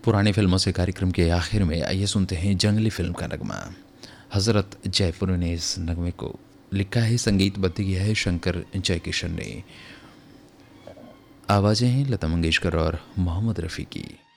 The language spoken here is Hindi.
पुरानी फिल्मों से कार्यक्रम के आखिर में आइए सुनते हैं जंगली फिल्म का नगमा। हज़रत जयपुर ने इस नगमे को लिखा है, संगीतबद्ध किया है शंकर जयकिशन ने। आवाज़ें हैं लता मंगेशकर और मोहम्मद रफ़ी की।